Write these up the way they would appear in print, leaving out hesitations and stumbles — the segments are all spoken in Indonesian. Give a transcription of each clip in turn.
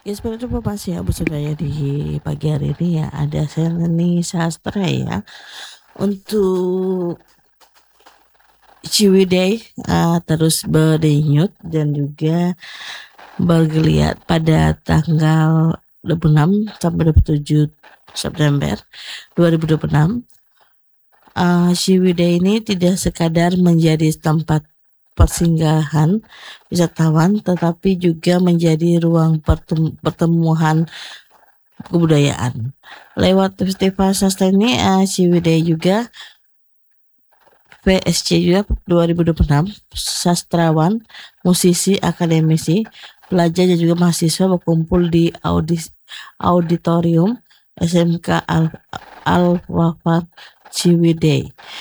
Ya sebenarnya pas ya bersedia di pagi hari ini ya ada seni sastra ya untuk Ciwidey terus berdenyut dan juga bergeliat pada tanggal 26 sampai 27 September 2026. Ciwidey ini tidak sekadar menjadi tempat persinggahan wisatawan tetapi juga menjadi ruang pertemuan kebudayaan. Lewat festival sastra ini Ciwidey juga PSC juga 2026 sastrawan, musisi, akademisi, pelajar dan juga mahasiswa berkumpul di auditorium SMK Al-Wafar Ciwidey.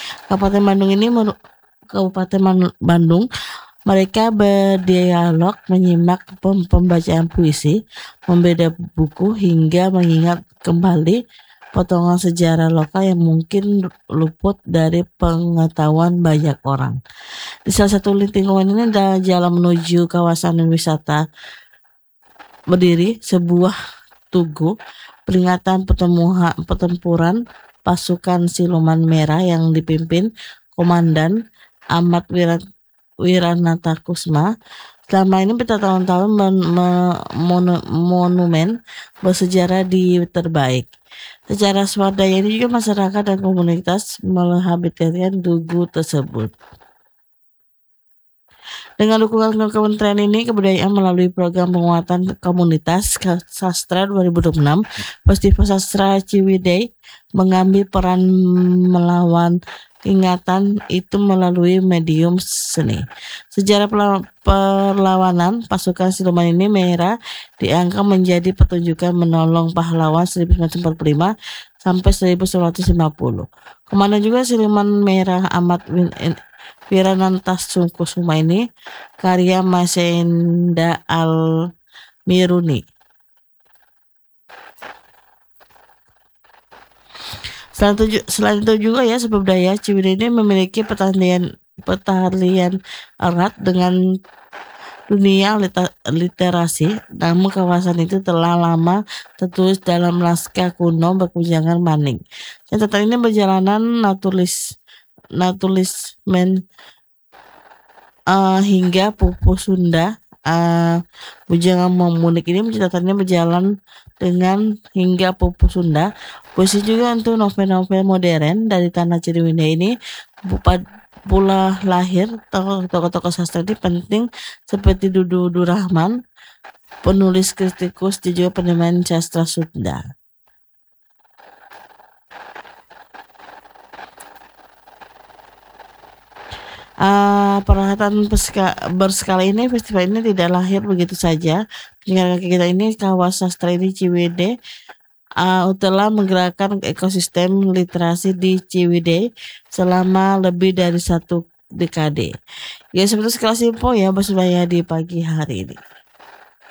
Kabupaten Bandung, mereka berdialog, menyimak pembacaan puisi, membedah buku hingga mengingat kembali potongan sejarah lokal yang mungkin luput dari pengetahuan banyak orang. Di salah satu lingkungan ini ada jalan menuju kawasan wisata berdiri sebuah tugu peringatan pertempuran pasukan siluman merah yang dipimpin Komandan Ahmad Wiranata Kusma. Selama ini bertahun-tahun monumen bersejarah di terbaik. Secara swadaya ini juga masyarakat dan komunitas merehabilitasi tugu tersebut. Dengan dukungan Kementerian ini Kebudayaan melalui program penguatan komunitas sastra 2026, Festival Sastra Ciwidey mengambil peran melawan ingatan itu melalui medium seni. Sejarah perlawanan pasukan siluman ini merah dianggap menjadi pertunjukan menolong pahlawan 1945 sampai 1950. Komandan juga siluman merah Ahmad Wiranata Kusuma ini karya Masenda Al-Miruni. Selain itu juga ya sebab daya Ciwidey ini memiliki pertalian erat dengan dunia literasi. Namun kawasan itu telah lama tertulis dalam naskah kuno berkunjangan maning. Catatan ini perjalanan natulismen hingga Pupu Sunda. Bujangan Memunik ini mencatatannya berjalan dengan hingga Pupu Sunda. Puisi juga untuk novel-novel modern dari tanah Ciwidey ini pula lahir tokoh-tokoh sastra ini penting seperti Dudu Rahman, penulis kritikus dan juga penemain sastra Sunda. Peralatan berskala ini festival ini tidak lahir begitu saja. Dengan kaki kita ini kawasan sastra ini Ciwidey telah menggerakkan ekosistem literasi di Ciwidey selama lebih dari 1 dekade. Ya seperti sekelas info ya bersebaya di pagi hari ini.